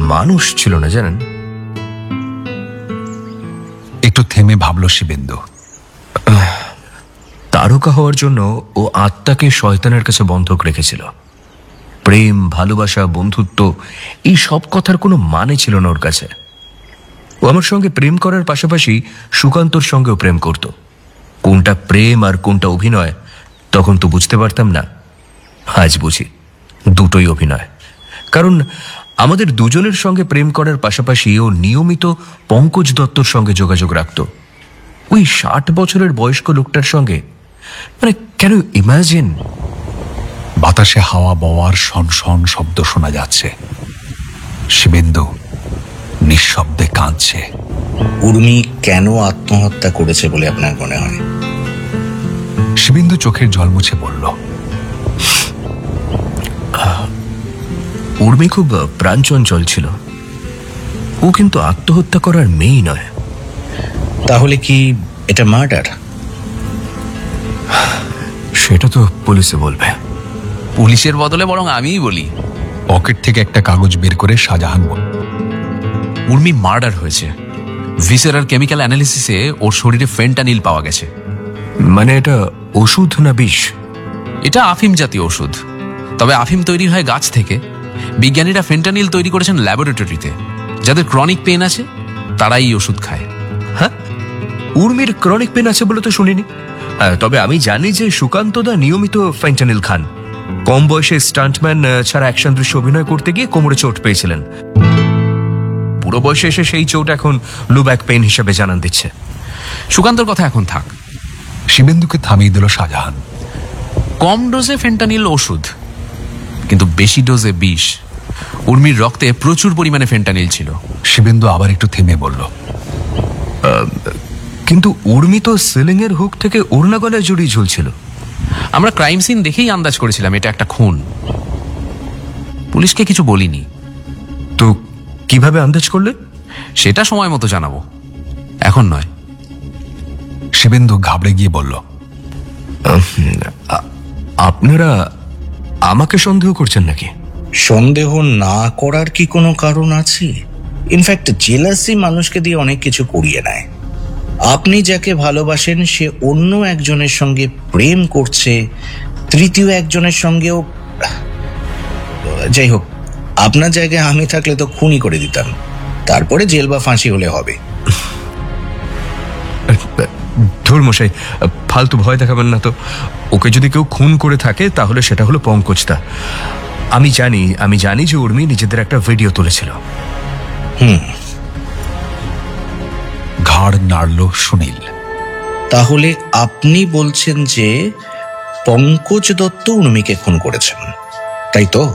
মানুষ ছিল না জানেন। একটু থেমে ভাবল শিবেন্দু। তারকা হওয়ার জন্য ও আত্মাকে শয়তানের কাছে বন্ধক রেখেছিল। প্রেম, ভালোবাসা, বন্ধুত্ব, এই সব কথার কোনো মানে ছিল না ওর কাছে। ও আমার সঙ্গে প্রেম করার পাশাপাশি সুকান্তর সঙ্গেও প্রেম করত। কোনটা প্রেম আর কোনটা অভিনয় তখন তো বুঝতে পারতাম না, আজ বুঝি দুটোই অভিনয়। কারণ আমাদের দুজনের সঙ্গে প্রেম করার পাশাপাশি ও নিয়মিত পঙ্কজ দত্তর সঙ্গে যোগাযোগ রাখত। ওই 60 বছরের বয়স্ক লোকটার সঙ্গে, মানে কেন ইমাজিন। বাতাসে হাওয়া বওয়ার শনশন শব্দ শোনা যাচ্ছে। শিবেন্দু নিঃশব্দে কাঁদছে। উর্মি কেন আত্মহত্যা করেছে বলে আপনার মনে হয়? শিবেন্দু চোখের জল মুছে বলল, উর্মি খুব প্রাণচঞ্চল ছিল। ও কিন্তু আত্মহত্যা করার মেয়েই নয়। তাহলে কি এটা মার্ডার? সেটা তো পুলিশে বলবে। পুলিশের বদলে বরং আমিই বলি। পকেট থেকে একটা কাগজ বের করে শাহজাহান বলল, উর্মি মার্ডার হয়েছে। ভিসেরার কেমিক্যাল অ্যানালিসিসে ওর শরীরে ফেন্টানিল পাওয়া গেছে। মানে এটা ওষুধ না বিষ? এটা আফিম জাতীয় ওষুধ। তবে আফিম তৈরি হয় গাছ থেকে। বিজ্ঞানীরা ফেন্টানিল তৈরি করেছেন ল্যাবরেটরিতে। যাদের ক্রনিক পেন আছে তারাই এই ওষুধ খায়। হ্যাঁ, উর্মির ক্রনিক পেন আছে বলে তো শুনিনি। তবে আমি জানি যে সুকান্তদা নিয়মিত ফেন্টানিল খান। কম বয়সে স্টান্টম্যান ছাড়া অ্যাকশন দৃশ্য অভিনয় করতে গিয়ে কোমরে চোট পেয়েছিলেন। বুড়ো বয়সে এসে সেই চোট এখন লো ব্যাক পেইন হিসেবে জানান দিচ্ছে। সুকান্তর কথা এখন থাক। শিবেন্দুকে থামিয়ে দিল শাহজাহান। কম ডোজে ফেন্টানিল ওষুধ, কিন্তু বেশি ডোজে বিষ। উর্মির রক্তে প্রচুর পরিমাণে ফেন্টানিল ছিল। শিবেন্দু আবার একটু থেমে বলল, কিন্তু উর্মি তো সিলিং এর হুক থেকে ওড়না গলায় জড়িয়ে ঝুলছিল। আমরা ক্রাইম সিন দেখেই আন্দাজ করেছিলাম এটা একটা খুন। পুলিশকে কিছু বলিনি। তো কিভাবে আন্দাজ করলে? সেটা সময় মতো জানাবো, এখন নয়। শিবেন্দু ঘাবড়ে গিয়ে বলল, আপনারা আমাকে সন্দেহ করছেন নাকি? সন্দেহ না করার কি কোনো কারণ আছে? ইনফ্যাক্ট জেলাসি মানুষকে দিয়ে অনেক কিছু করিয়ে নেয়। আপনি যাকে ভালোবাসেন সে অন্য একজনের সঙ্গে প্রেম করছে, তৃতীয় একজনের সঙ্গেও। যাই হোক, আপনার জায়গায় আমি থাকলে তো খুনই করে দিতাম, তারপরে জেল বা ফাঁসি হলে হবে। ধুর মশাই, ফালতু ভয় দেখাবেন না তো। ওকে যদি কেউ খুন করে থাকে তাহলে সেটা হলো পঙ্কজদা। আমি জানি যে উর্মি নিজেদের একটা ভিডিও তুলেছিল। ঘাড় নাড়ল সুনীল। তাহলে আপনি বলছেন যে পঙ্কজ দত্ত উর্মিকে খুন করেছেন, তাই তো?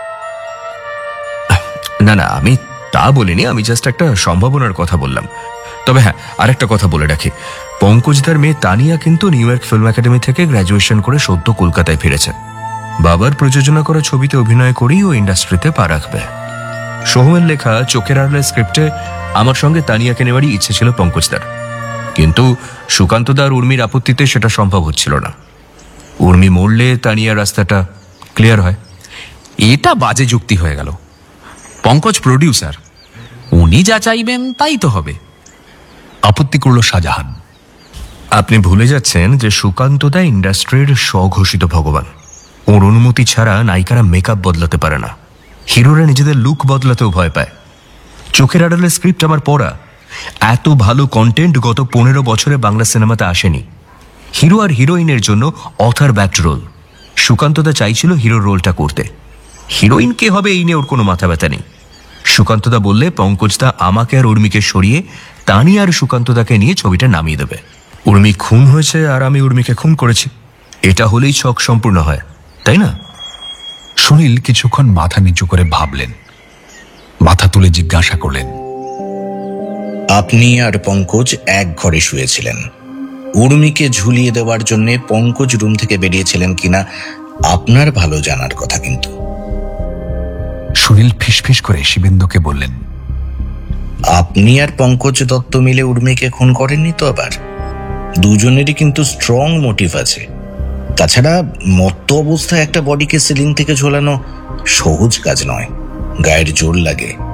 না না, আমি তা বলিনি। আমি জাস্ট একটা সম্ভাবনার কথা বললাম। তবে হ্যাঁ, আরেকটা কথা বলে রাখি, পঙ্কজদার মেয়ে তানিয়া কিন্তু নিউ ইয়র্ক ফিল্ম একাডেমি থেকে গ্র্যাজুয়েশন করে সদ্য কলকাতায় ফিরেছে। বাবার প্রযোজনা করা ছবিতে অভিনয় করেই ও ইন্ডাস্ট্রিতে পা রাখবে। সোহমের লেখা চোখের আড়ালের স্ক্রিপ্টে আমার সঙ্গে তানিয়াকে নেওয়ারই ইচ্ছে ছিল পঙ্কজদার, কিন্তু সুকান্তদার উর্মির আপত্তিতে সেটা সম্ভব হচ্ছিল না। উর্মি মরলে তানিয়ার রাস্তাটা ক্লিয়ার হয়। এটা বাজে যুক্তি হয়ে গেল। পঙ্কজ প্রডিউসার, উনি যা চাইবেন তাই তো হবে। আপত্তি করল শাহজাহান। আপনি ভুলে যাচ্ছেন যে সুকান্তদা ইন্ডাস্ট্রির স্বঘোষিত ভগবান। ওর অনুমতি ছাড়া নায়িকারা মেকআপ বদলাতে পারে না। হিরোরা নিজেদের লুক বদলাতেও ভয় পায়। চোখের আড়ালের স্ক্রিপ্ট আমার পড়া। এত ভালো কন্টেন্ট গত 15 বছরে বাংলা সিনেমাতে আসেনি। হিরো আর হিরোইনের জন্য অথার ব্যাকড রোল। সুকান্তদা চাইছিল হিরোর রোলটা করতে। হিরোইন কে হবে এই নিয়ে ওর কোনো মাথা ব্যথা নেই। সুকান্তদা বললে পঙ্কজদা আমাকে আর উর্মিকে সরিয়ে তানিয়া আর সুকান্তদাকে নিয়ে ছবিটা নামিয়ে দেবে। উর্মি খুন হয়েছে আর আমি উর্মিকে খুন করেছি, এটা হলেই ছক সম্পূর্ণ হয়, তাই না? সুনীল কিছুক্ষণ মাথা নিচু করে ভাবলেন, মাথা তুলে জিজ্ঞাসা করলেন, আপনি আর পঙ্কজ এক ঘরে শুয়েছিলেন। উর্মিকে ঝুলিয়ে দেওয়ার জন্য পঙ্কজ রুম থেকে বেরিয়েছিলেন কিনা আপনার ভালো জানার কথা। কিন্তু সুনীল ফিসফিস করে শিবেন্দুকে বললেন, আপনি আর পঙ্কজ দত্ত মিলে উর্মিকে খুন করেননি তো? আবার দুজনেরই কিন্তু স্ট্রং মোটিভ আছে। তাছাড়া মত্ত অবস্থায় একটা বডিকে সিলিং থেকে ঝোলানো সহজ কাজ নয়, গায়ের জোর লাগে।